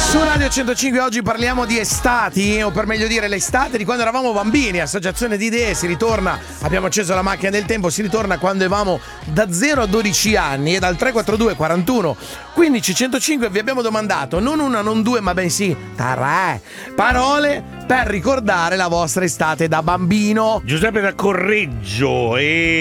Su Radio 105 oggi parliamo di estati, o per meglio dire l'estate di quando eravamo bambini. Associazione di idee, si ritorna, abbiamo acceso la macchina del tempo, si ritorna quando eravamo da 0 a 12 anni e dal 342 41 15 105 vi abbiamo domandato non una, non due, ma bensì 3 parole per ricordare la vostra estate da bambino. Giuseppe da Correggio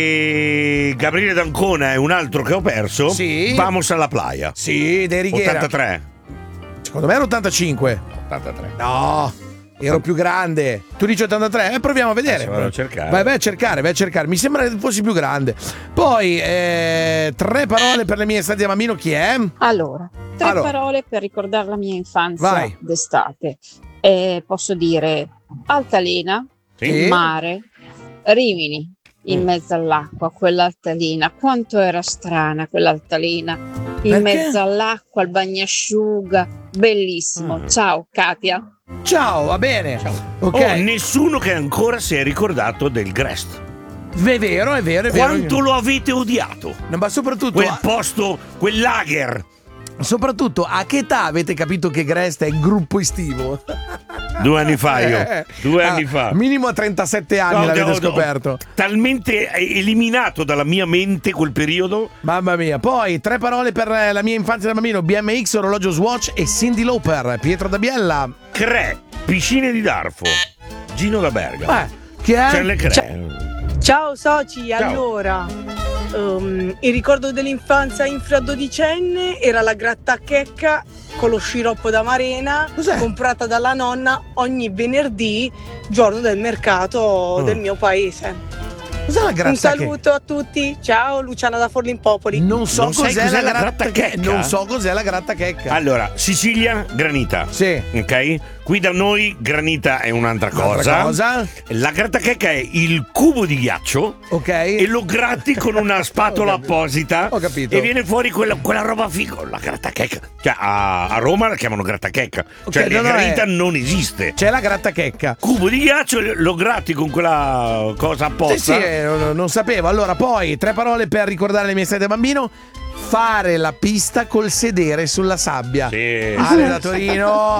e Gabriele d'Ancona è un altro che ho perso. Sì. Vamos alla playa. Sì, De Righiera. 83. Secondo me era 85. 83. No, ero più grande. Tu dici 83? Proviamo a vedere. Adesso vado a cercare. Vai a cercare. Mi sembra che fossi più grande. Poi, 3 parole per le mie estate da bambino. Chi è? Allora, 3 parole per ricordare la mia infanzia. Vai. D'estate. Posso dire altalena, Sì. mare, Rimini, in mezzo all'acqua, quell'altalena. Quanto era strana quell'altalena, in Perché? mezzo all'acqua, al bagnasciuga, bellissimo. Ciao Katia. Ciao, va bene. Ok. Oh, nessuno che ancora si è ricordato del Grest. È vero. Quanto lo avete odiato? No, ma soprattutto, Quel posto, quel lager. a che età avete capito che Grest è il gruppo estivo? 2 anni fa io. 2 anni fa. Minimo a 37 anni l'avete scoperto. Talmente eliminato dalla mia mente quel periodo. Mamma mia. Poi 3 parole per la mia infanzia da bambino. BMX, orologio Swatch e Cyndi Lauper. Pietro da Biella. Cre, piscine di Darfo. Gino da Bergamo. Chi è? C'è le Cre. Ciao soci, Ciao. allora il ricordo dell'infanzia infradodicenne era la grattachecca con lo sciroppo d'amarena. Cos'è? Comprata dalla nonna ogni venerdì, giorno del mercato del mio paese. Cos'è la Un grattachecca? saluto a tutti, ciao, Luciana da Forlimpopoli. Non so Non sai cos'è cos'è la la grattachecca. grattachecca? Non so cos'è la grattachecca. Allora, Sicilia, granita. Sì. Ok? Qui da noi granita è un'altra Altra cosa. La grattachecca è il cubo di ghiaccio. Ok. E lo gratti con una spatola apposita. Ho capito. E viene fuori quella roba figo, la grattachecca. Cioè a Roma la chiamano grattachecca. Ok, Cioè la no, granita non esiste. C'è la grattachecca. Cubo di ghiaccio, lo gratti con quella cosa apposta. Sì, non sapevo. Allora, poi 3 parole per ricordare le mie estate da bambino. Fare la pista col sedere sulla sabbia. Sì. Ale da Torino.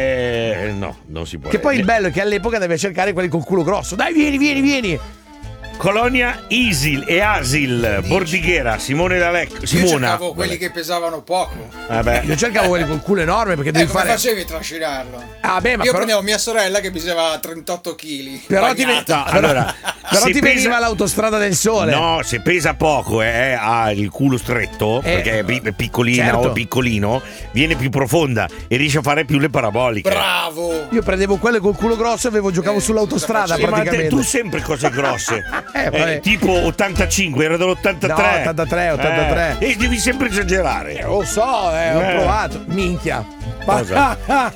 No, non si può. Che poi il bello è che all'epoca deve cercare quelli col culo grosso. Dai, vieni. Colonia Isil e Asil, Bordighera, Simone D'Alecco. Io Simona. cercavo quelli che pesavano poco. Vabbè. Io cercavo quelli col culo enorme perché devi Come fare. facevi a trascinarlo? Ah, beh, ma Io però, prendevo mia sorella che pesava 38 kg. però ti, No, allora, però se ti pesa- veniva l'autostrada del sole. No, se pesa poco e ha il culo stretto, perché è piccolina certo. o piccolino, viene più profonda e riesce a fare più le paraboliche. Bravo! Io prendevo quelle col culo grosso e giocavo sull'autostrada Sì, ma praticamente. tu sempre cose grosse. Vabbè. Tipo 85, era dell'83. No, 83. E devi sempre esagerare. Lo so, ho provato. Minchia. Cosa?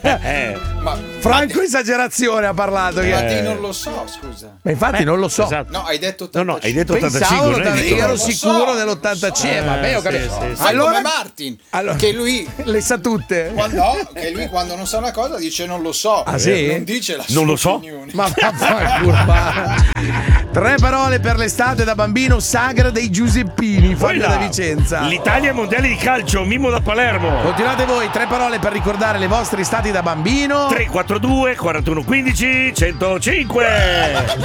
Ma Franco esagerazione ha parlato. Matti non lo so, scusa. Ma infatti non lo so. Esatto. No, hai detto 85. No, hai detto 85. Pensavo non hai detto io ero lo so, sicuro lo dell'85. Vabbè, ho capito. Fai come Martin, allora- che lui le sa tutte. quando non sa una cosa dice non lo so. Ah, sì? Non dice la sua Non lo so. opinione. Ma vaffanculo. 3 parole per l'estate da bambino. Sagra dei Giuseppini, Fabio da Vicenza. L'Italia ai mondiali di calcio, Mimmo da Palermo. Continuate voi, 3 parole per ricordare le vostre estati da bambino. 342 41 15 105.